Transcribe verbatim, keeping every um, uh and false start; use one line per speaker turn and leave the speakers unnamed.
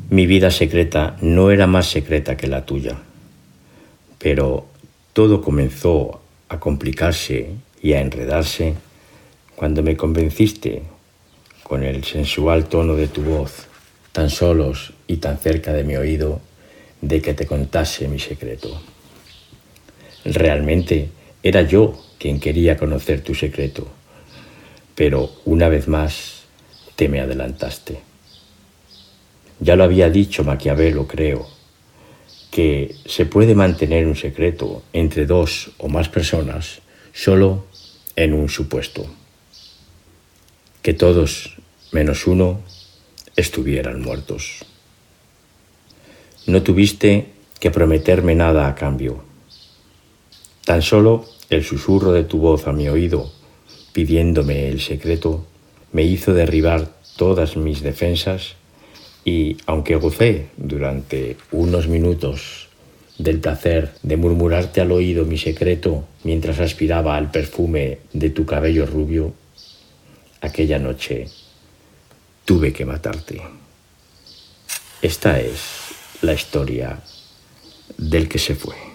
Mi vida secreta no era más secreta que la tuya, pero todo comenzó a complicarse y a enredarse cuando me convenciste, con el sensual tono de tu voz, tan solos y tan cerca de mi oído, de que te contase mi secreto. Realmente era yo quien quería conocer tu secreto, pero una vez más te me adelantaste. Ya lo había dicho Maquiavelo, creo, que se puede mantener un secreto entre dos o más personas solo en un supuesto: que todos, menos uno, estuvieran muertos. No tuviste que prometerme nada a cambio. Tan solo el susurro de tu voz a mi oído, pidiéndome el secreto, me hizo derribar todas mis defensas y, aunque gocé durante unos minutos del placer de murmurarte al oído mi secreto mientras aspiraba al perfume de tu cabello rubio, aquella noche tuve que matarte. Esta es la historia del que se fue.